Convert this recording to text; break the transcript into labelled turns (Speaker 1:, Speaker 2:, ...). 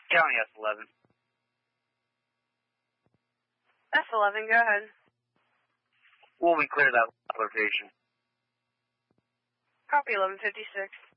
Speaker 1: County S11.
Speaker 2: S11, go ahead.
Speaker 1: Will we clear that location?
Speaker 2: Copy 1156.